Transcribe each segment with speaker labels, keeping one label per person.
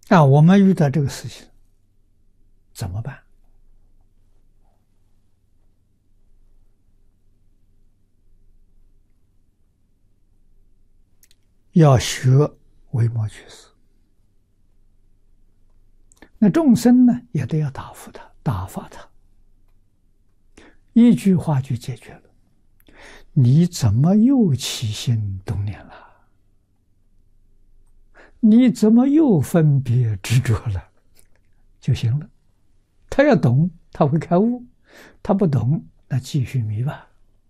Speaker 1: 我们遇到这个事情怎么办？要学维摩诘思。那众生呢，也都要答复他，打发他，一句话就解决了。你怎么又起心动念了？你怎么又分别执着了？就行了。他要懂，他会开悟；他不懂，那继续迷吧。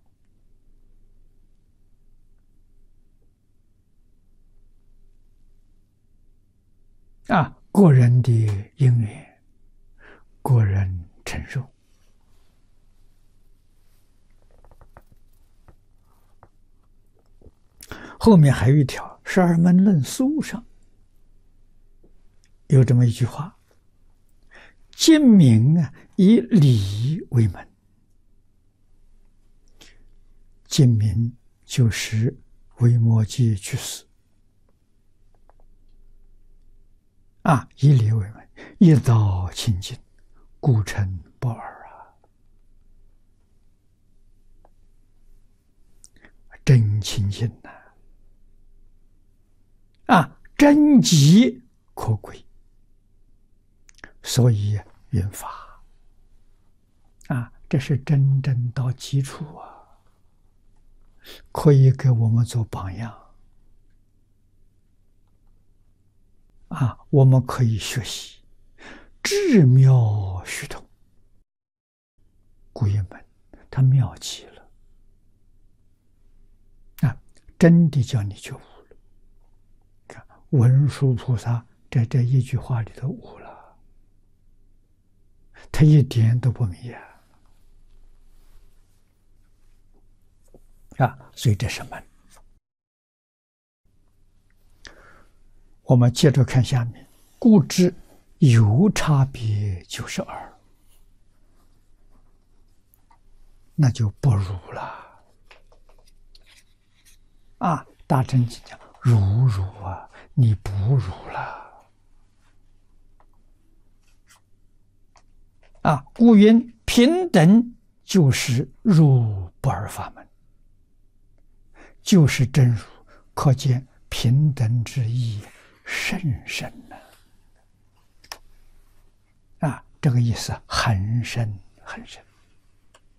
Speaker 1: 个人的因缘，个人承受。后面还有一条《十二门论书》上有这么一句话：今明以理为门。今明就是维摩诘去世以理为门，一道清净，故称不二真清净真极可贵，所以云法这是真正到基础可以给我们做榜样我们可以学习至妙虚通。故云门它妙极了真的叫你觉悟了。看文殊菩萨在这一句话里头悟了，他一点都不迷所以这是门。我们接着看下面，故知有差别就是二，那就不如了大乘经讲如你不如了故云平等就是入不二法门，就是真如，可见平等之意甚深这个意思很深很深